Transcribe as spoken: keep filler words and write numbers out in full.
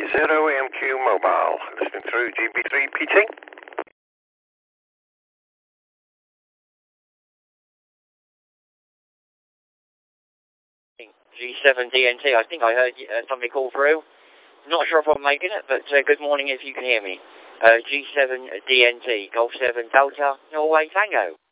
zero M Q Mobile, listening through G B three P T. G seven D N T, I think I heard uh, somebody call through. Not sure if I'm making it, but uh, good morning if you can hear me. Uh, G seven D N T, Golf seven Delta, Norway Tango.